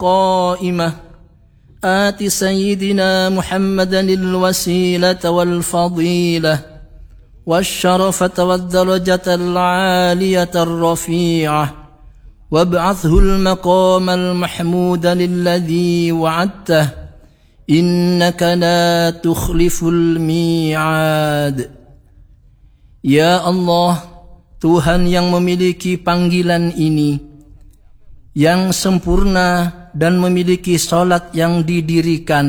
قائمة آت سيدنا محمدا الوسيلة والفضيلة والشرفة والدرجة العالية الرفيعة وابعثه المقام المحمود الذي وعدته إنك لا تخلف الميعاد. Ya Allah, Tuhan yang memiliki panggilan ini, yang sempurna dan memiliki salat yang didirikan,